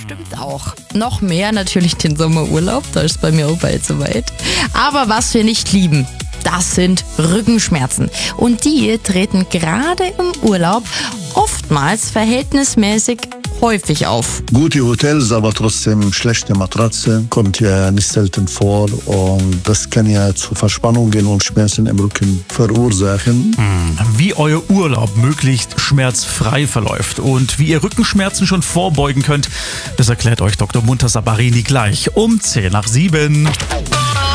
bestimmt auch. Noch mehr natürlich den Sommerurlaub, da ist bei mir auch bald soweit. Aber was wir nicht lieben, das sind Rückenschmerzen. Und die treten gerade im Urlaub oftmals verhältnismäßig häufig auf. Gute Hotels, aber trotzdem schlechte Matratze kommt ja nicht selten vor und das kann ja zu Verspannungen und Schmerzen im Rücken verursachen. Wie euer Urlaub möglichst schmerzfrei verläuft und wie ihr Rückenschmerzen schon vorbeugen könnt, das erklärt euch Dr. Munter Sabarini gleich um 6:10.